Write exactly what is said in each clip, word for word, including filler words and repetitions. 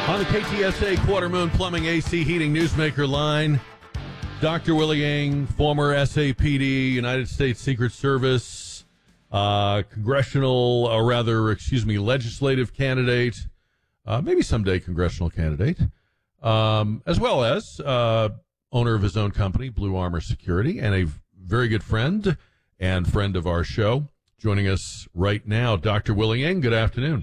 On the K T S A Quarter Moon Plumbing A C Heating Newsmaker line, Doctor Willie Ng, former S A P D, United States Secret Service, uh, congressional, or rather, excuse me, legislative candidate, uh, maybe someday congressional candidate, um, as well as uh, owner of his own company, Blue Armor Security, and a very good friend and friend of our show. Joining us right now, Doctor Willie Ng. Good afternoon.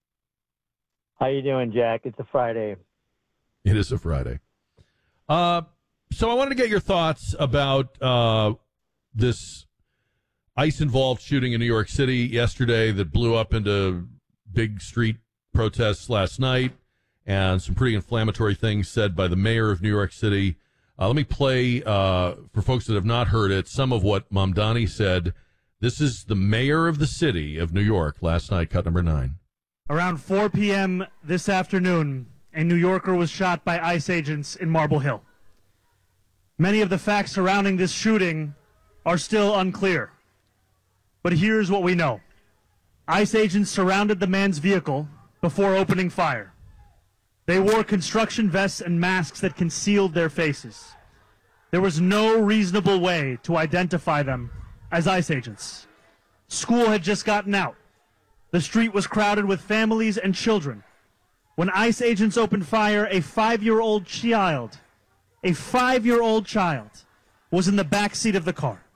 How you doing, Jack? It's a Friday. It is a Friday. Uh, so I wanted to get your thoughts about uh, this ICE-involved shooting in New York City yesterday that blew up into big street protests last night, and some pretty inflammatory things said by the mayor of New York City. Uh, let me play, uh, for folks that have not heard it, some of what Mamdani said. This is the mayor of the city of New York last night, cut number nine. Around four p.m. this afternoon, a New Yorker was shot by ICE agents in Marble Hill. Many of the facts surrounding this shooting are still unclear. But here's what we know. ICE agents surrounded the man's vehicle before opening fire. They wore construction vests and masks that concealed their faces. There was no reasonable way to identify them as ICE agents. School had just gotten out. The street was crowded with families and children. When ICE agents opened fire, a five-year-old child, a five-year-old child, was in the back seat of the car.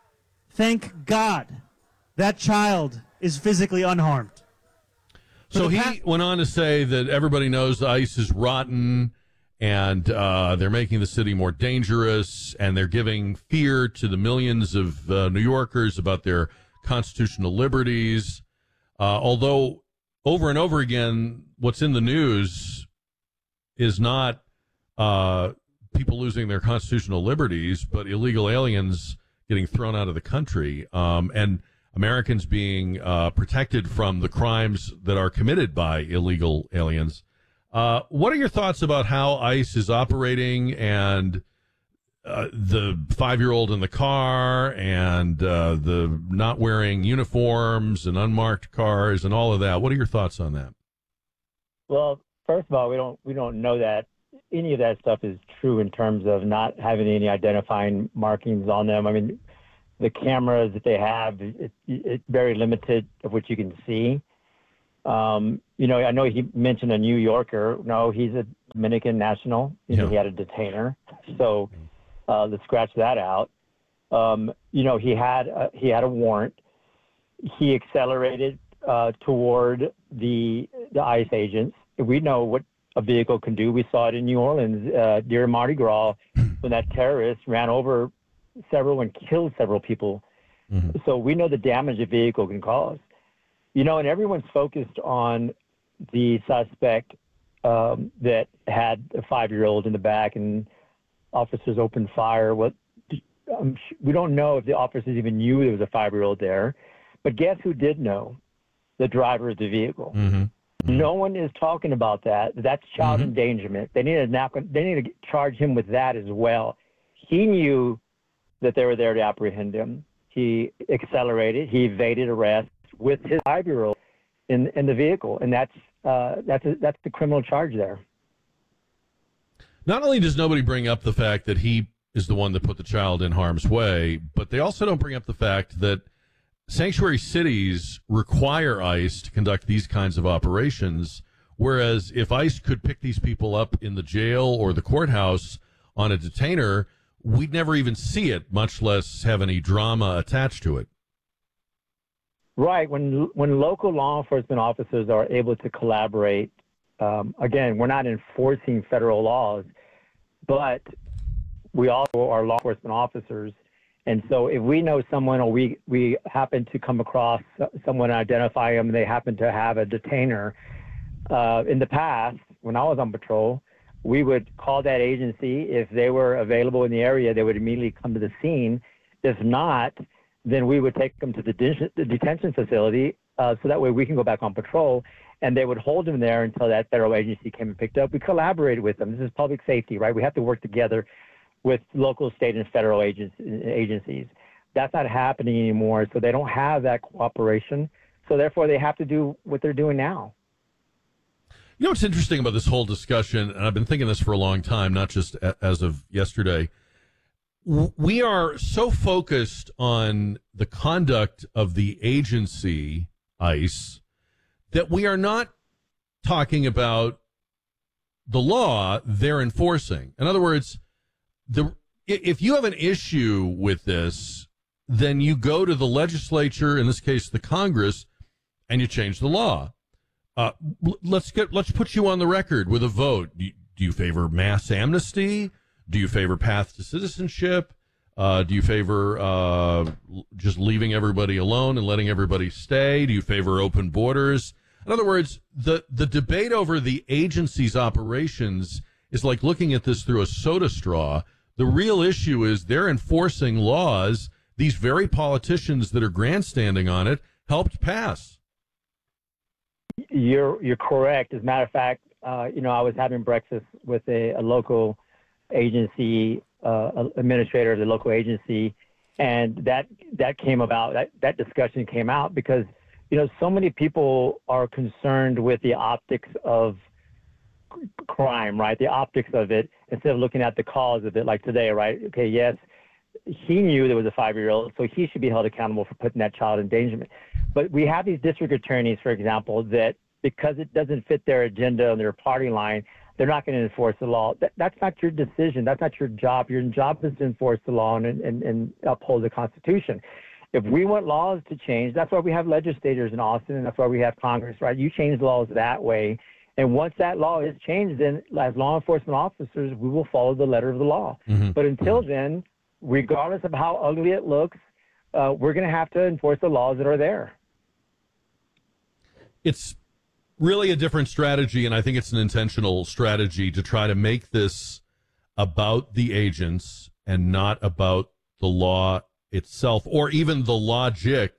Thank God that child is physically unharmed. So he pa- went on to say that everybody knows ICE is rotten, and uh, they're making the city more dangerous, and they're giving fear to the millions of uh, New Yorkers about their constitutional liberties. Uh, although over and over again, what's in the news is not uh, people losing their constitutional liberties, but illegal aliens getting thrown out of the country, um, and Americans being uh, protected from the crimes that are committed by illegal aliens. Uh, what are your thoughts about how ICE is operating, and Uh, the five-year-old in the car, and uh, the not wearing uniforms and unmarked cars and all of that? What are your thoughts on that? Well, first of all, we don't we don't know that any of that stuff is true in terms of not having any identifying markings on them. I mean, the cameras that they have, it, it's very limited of what you can see. Um, you know, I know he mentioned a New Yorker. No, he's a Dominican national. You know, Yeah. he had a detainer. So. Uh, let's scratch that out. Um, you know, he had a, he had a warrant. He accelerated uh, toward the the ICE agents. We know what a vehicle can do. We saw it in New Orleans uh, during Mardi Gras when that terrorist ran over several and killed several people. Mm-hmm. So we know the damage a vehicle can cause. You know, and everyone's focused on the suspect um, that had a five-year-old in the back and officers opened fire. What um, we don't know if the officers even knew there was a five-year-old there. But guess who did know? The driver of the vehicle. Mm-hmm. Mm-hmm. No one is talking about that. That's child mm-hmm. endangerment. They need to now, they need to charge him with that as well. He knew that they were there to apprehend him. He accelerated. He evaded arrest with his five-year-old in in the vehicle, and that's uh, that's a, that's the criminal charge there. Not only does nobody bring up the fact that he is the one that put the child in harm's way, but they also don't bring up the fact that sanctuary cities require ICE to conduct these kinds of operations, whereas if ICE could pick these people up in the jail or the courthouse on a detainer, we'd never even see it, much less have any drama attached to it. Right. When when local law enforcement officers are able to collaborate, Um, again, we're not enforcing federal laws, but we also are law enforcement officers. And so if we know someone or we, we happen to come across someone and identify them and they happen to have a detainer, uh, in the past, when I was on patrol, we would call that agency. If they were available in the area, they would immediately come to the scene. If not, then we would take them to the, de- the detention facility uh, so that way we can go back on patrol. And they would hold him there until that federal agency came and picked up. We collaborated with them. This is public safety, right? We have to work together with local, state, and federal agents, agencies. That's not happening anymore, so they don't have that cooperation. So therefore, they have to do what they're doing now. You know what's interesting about this whole discussion, and I've been thinking this for a long time, not just a- as of yesterday. We are so focused on the conduct of the agency, ICE, that we are not talking about the law they're enforcing. In other words, the if you have an issue with this, then you go to the legislature, in this case the Congress, and you change the law. Uh, let's get let's put you on the record with a vote. Do you, do you favor mass amnesty? Do you favor path to citizenship? Uh, do you favor uh, just leaving everybody alone and letting everybody stay? Do you favor open borders? In other words, the, the debate over the agency's operations is like looking at this through a soda straw. The real issue is they're enforcing laws these very politicians that are grandstanding on it helped pass. You're you're correct. As a matter of fact, uh, you know, I was having breakfast with a, a local agency uh, administrator of the local agency, and that that came about. That that discussion came out because, you know, so many people are concerned with the optics of crime, right? The optics of it, instead of looking at the cause of it, like today, right? Okay, yes, he knew there was a five-year-old, so he should be held accountable for putting that child in endangerment. But we have these district attorneys, for example, that because it doesn't fit their agenda and their party line, they're not going to enforce the law. That, that's not your decision. That's not your job. Your job is to enforce the law and, and, and uphold the Constitution. If we want laws to change, that's why we have legislators in Austin, and that's why we have Congress, right? You change laws that way. And once that law is changed, then as law enforcement officers, we will follow the letter of the law. Mm-hmm. But until then, regardless of how ugly it looks, uh, we're going to have to enforce the laws that are there. It's really a different strategy, and I think it's an intentional strategy to try to make this about the agents and not about the law itself, or even the logic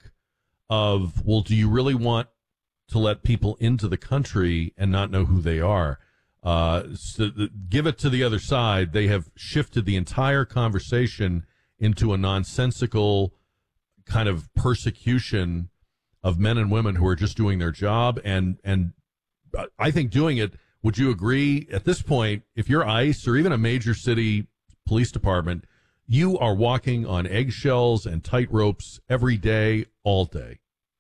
of, well, do you really want to let people into the country and not know who they are? Uh, so the, give it to the other side. They have shifted the entire conversation into a nonsensical kind of persecution of men and women who are just doing their job. And, and I think doing it, would you agree at this point, if you're ICE or even a major city police department, you are walking on eggshells and tight ropes every day, all day?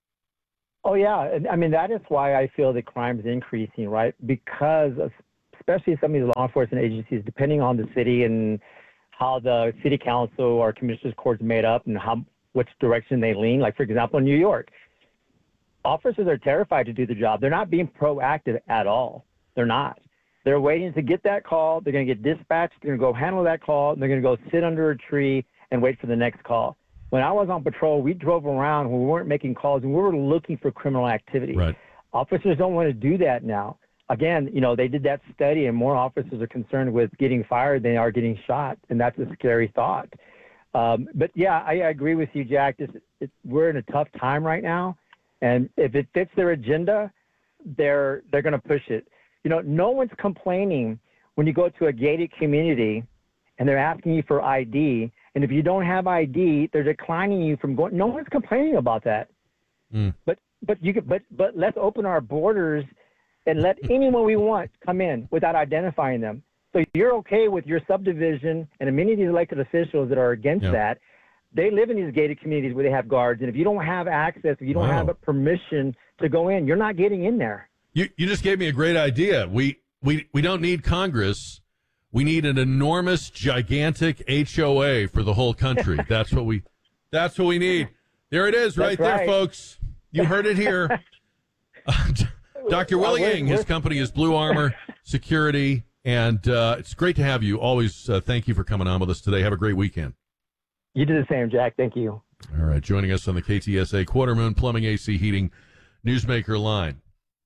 Oh, yeah. I mean, that is why I feel that crime is increasing, right? Because of, especially some of these law enforcement agencies, depending on the city and how the city council or commissioners court is made up and how which direction they lean. Like, for example, in New York, officers are terrified to do the job. They're not being proactive at all. They're not. They're waiting to get that call. They're going to get dispatched. They're going to go handle that call. And they're going to go sit under a tree and wait for the next call. When I was on patrol, we drove around when we weren't making calls and we were looking for criminal activity. Right. Officers don't want to do that now. Again, you know, they did that study and more officers are concerned with getting fired than they are getting shot. And that's a scary thought. Um, but yeah, I, I agree with you, Jack. This, it, we're in a tough time right now. And if it fits their agenda, they're they're going to push it. You know, no one's complaining when you go to a gated community and they're asking you for I D. And if you don't have I D, they're declining you from going. No one's complaining about that. Mm. But but you could, but but let's open our borders and let anyone we want come in without identifying them. So you're okay with your subdivision and many of these elected officials that are against yep. that. They live in these gated communities where they have guards, and if you don't have access, if you don't wow. have a permission to go in, you're not getting in there. You you just gave me a great idea. We we we don't need Congress. We need an enormous, gigantic H O A for the whole country. That's what we that's what we need. There it is, right, right there, folks. You heard it here. Uh, Doctor Willie Ng, his company is Blue Armor Security, and uh, it's great to have you. Always uh, thank you for coming on with us today. Have a great weekend. You do the same, Jack. Thank you. All right, joining us on the K T S A Quarter Moon Plumbing, A C Heating Newsmaker line.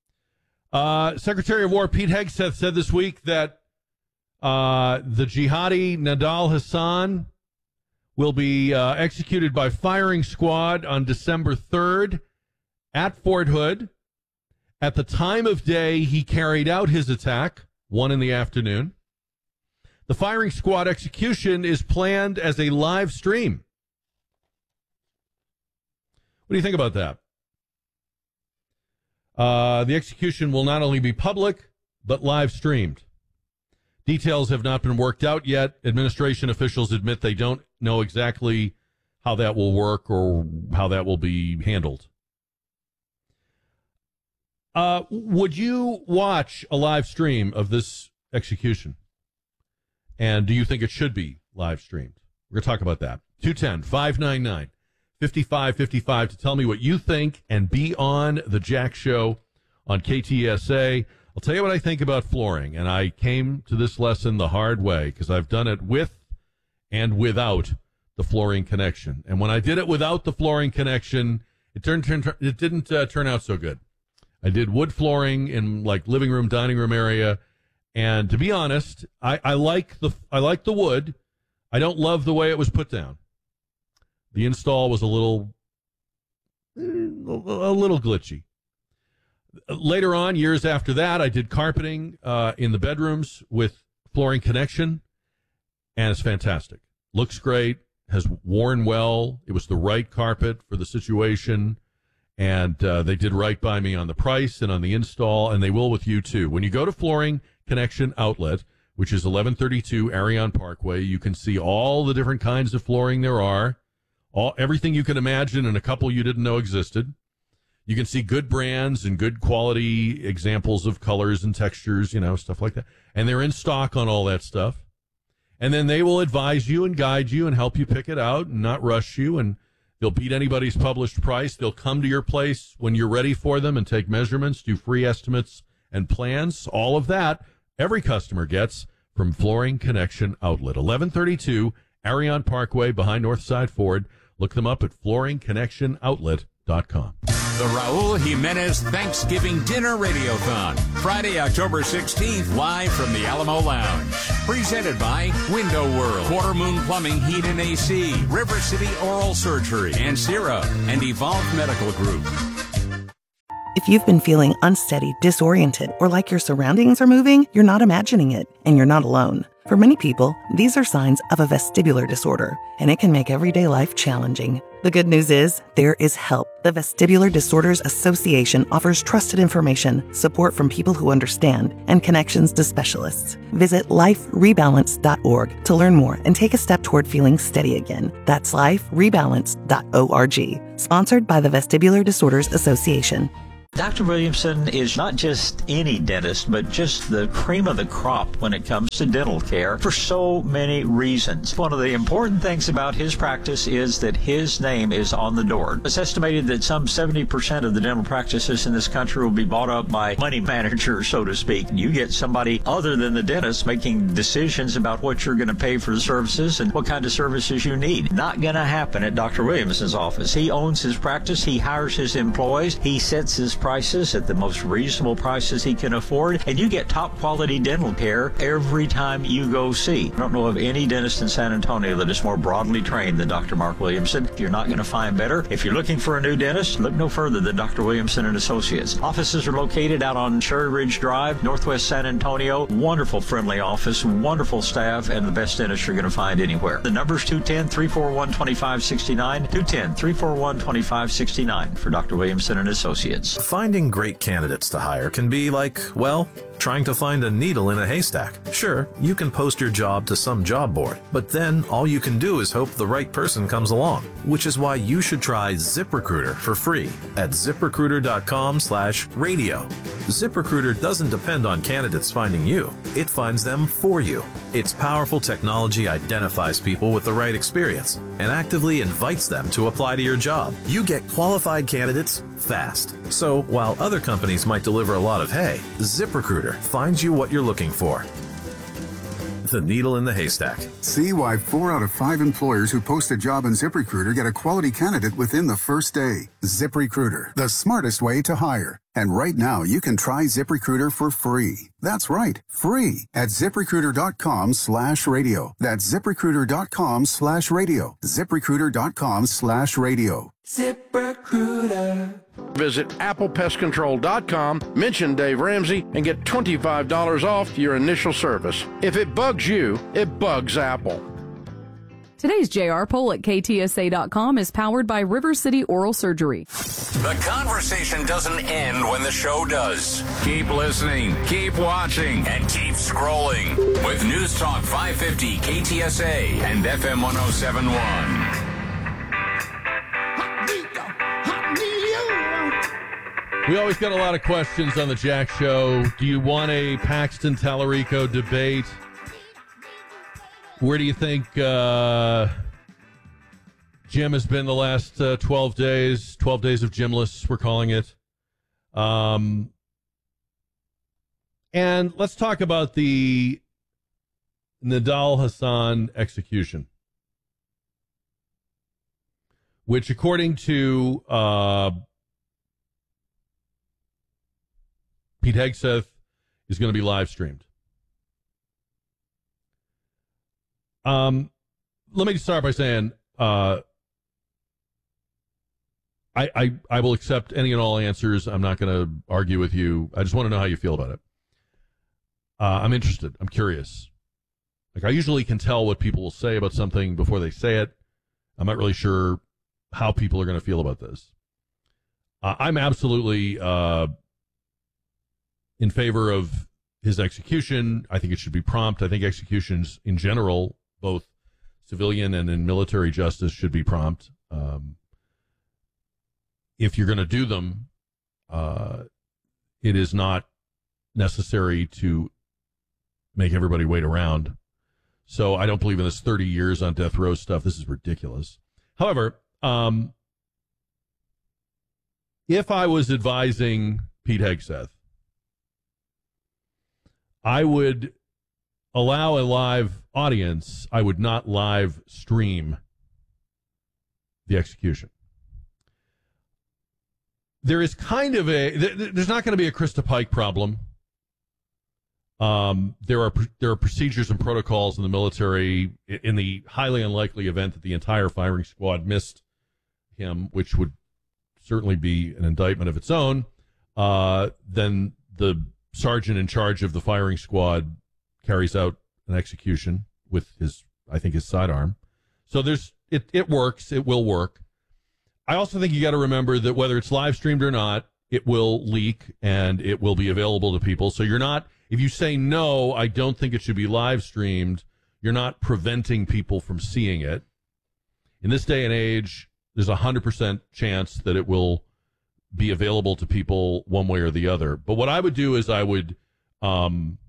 Uh, Secretary of War Pete Hegseth said this week that uh, the jihadi Nidal Hasan will be uh, executed by firing squad on December third at Fort Hood. At the time of day he carried out his attack, one in the afternoon. The firing squad execution is planned as a live stream. What do you think about that? Uh, the execution will not only be public, but live streamed. Details have not been worked out yet. Administration officials admit they don't know exactly how that will work or how that will be handled. Uh, would you watch a live stream of this execution? And do you think it should be live streamed? We're going to talk about that. two one zero, five nine nine, five five five five to tell me what you think and be on the Jack Show on K T S A. I'll tell you what I think about flooring, and I came to this lesson the hard way because I've done it with and without the flooring connection. And when I did it without the flooring connection, it turned, turned it didn't uh, turn out so good. I did wood flooring in like living room, dining room area, and to be honest, I, I like the I like the wood. I don't love the way it was put down. The install was a little a little glitchy. Later on, years after that, I did carpeting uh, in the bedrooms with flooring connection, and it's fantastic. Looks great, has worn well. It was the right carpet for the situation, and uh, they did right by me on the price and on the install, and they will with you too. When you go to Flooring Connection Outlet, which is eleven thirty-two Arion Parkway, you can see all the different kinds of flooring there are, all everything you can imagine and a couple you didn't know existed. You can see good brands and good quality examples of colors and textures, you know, stuff like that. And they're in stock on all that stuff. And then they will advise you and guide you and help you pick it out and not rush you. And they'll beat anybody's published price. They'll come to your place when you're ready for them and take measurements, do free estimates and plans. All of that, every customer gets from Flooring Connection Outlet. eleven thirty-two Arion Parkway behind Northside Ford. Look them up at flooring connection outlet dot com. The Raul Jimenez Thanksgiving Dinner Radiothon, Friday, October sixteenth, live from the Alamo Lounge. Presented by Window World, Quarter Moon Plumbing, Heat and A C, River City Oral Surgery, and Ancira, and Evolve Medical Group. If you've been feeling unsteady, disoriented, or like your surroundings are moving, you're not imagining it, and you're not alone. For many people, these are signs of a vestibular disorder, and it can make everyday life challenging. The good news is, there is help. The Vestibular Disorders Association offers trusted information, support from people who understand, and connections to specialists. Visit life rebalance dot org to learn more and take a step toward feeling steady again. That's life rebalance dot org. Sponsored by the Vestibular Disorders Association. Doctor Williamson is not just any dentist, but just the cream of the crop when it comes to dental care for so many reasons. One of the important things about his practice is that his name is on the door. It's estimated that some seventy percent of the dental practices in this country will be bought up by money managers, so to speak. You get somebody other than the dentist making decisions about what you're going to pay for the services and what kind of services you need. Not going to happen at Doctor Williamson's office. He owns his practice. He hires his employees. He sets his prices at the most reasonable prices he can afford, and you get top quality dental care every time you go see. I don't know of any dentist in San Antonio that is more broadly trained than Doctor Mark Williamson. You're not going to find better. If you're looking for a new dentist, look no further than Doctor Williamson and Associates. Offices are located out on Cherry Ridge Drive, Northwest San Antonio. Wonderful, friendly office, wonderful staff, and the best dentist you're going to find anywhere. The number's two one zero, three four one, two five six nine, two one zero, three four one, two five six nine for Doctor Williamson and Associates. Finding great candidates to hire can be like, well, trying to find a needle in a haystack. Sure, you can post your job to some job board, but then all you can do is hope the right person comes along, which is why you should try ZipRecruiter for free at ZipRecruiter.com slash radio. ZipRecruiter doesn't depend on candidates finding you. It finds them for you. Its powerful technology identifies people with the right experience and actively invites them to apply to your job. You get qualified candidates fast. So while other companies might deliver a lot of hay, ZipRecruiter finds you what you're looking for. The needle in the haystack. See why four out of five employers who post a job in ZipRecruiter get a quality candidate within the first day. ZipRecruiter, the smartest way to hire. And right now, you can try ZipRecruiter for free. That's right, free at ZipRecruiter.com slash radio. That's ZipRecruiter.com slash radio. ZipRecruiter.com slash radio. ZipRecruiter. Visit Apple Pest Control dot com, mention Dave Ramsey, and get twenty-five dollars off your initial service. If it bugs you, it bugs Apple. Today's J R poll at K T S A dot com is powered by River City Oral Surgery. The conversation doesn't end when the show does. Keep listening, keep watching, and keep scrolling with News Talk five fifty K T S A and F M one oh seven point one. We always get a lot of questions on the Jack Show. Do you want a Paxton Tallarico debate? Where do you think uh, Jim has been the last uh, twelve days? twelve days of Jimless, we're calling it. Um, and let's talk about the Nidal Hasan execution, which, according to uh, Pete Hegseth, is going to be live streamed. Um, let me start by saying uh, I, I I will accept any and all answers. I'm not going to argue with you. I just want to know how you feel about it. Uh, I'm interested. I'm curious. Like, I usually can tell what people will say about something before they say it. I'm not really sure how people are going to feel about this. Uh, I'm absolutely uh, in favor of his execution. I think it should be prompt. I think executions in general, both civilian and in military justice, should be prompt. Um, if you're going to do them, uh, it is not necessary to make everybody wait around. So I don't believe in this thirty years on death row stuff. This is ridiculous. However, um, if I was advising Pete Hegseth, I would allow a live audience. I would not live stream the execution. There is kind of a, there's not going to be a Krista Pike problem. Um, there are there are procedures and protocols in the military in the highly unlikely event that the entire firing squad missed him, which would certainly be an indictment of its own. Uh, then the sergeant in charge of the firing squad carries out an execution with his, I think, his sidearm. So there's it. It works. It will work. I also think you got to remember that whether it's live streamed or not, it will leak and it will be available to people. So you're not, if you say no, I don't think it should be live streamed, you're not preventing people from seeing it. In this day and age, there's a hundred percent chance that it will be available to people one way or the other. But what I would do is I would um,